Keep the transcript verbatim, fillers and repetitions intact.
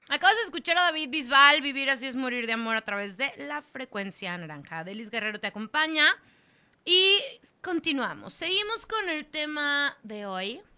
Acabas de escuchar a David Bisbal, Vivir así es morir de amor a través de la frecuencia naranja. Delis Guerrero te acompaña y continuamos. Seguimos con el tema de hoy.